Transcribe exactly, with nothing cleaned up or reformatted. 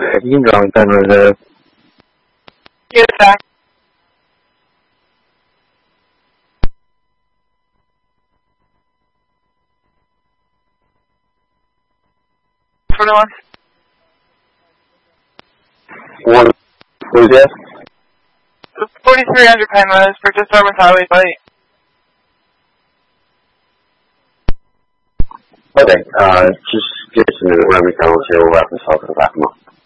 You can draw Pen Reserve. Get it back. twenty-one. One, who's that? forty-three hundred Penrose for just over Highway Light. Okay, uh, just give us a minute, let me go and see what weapons talking about.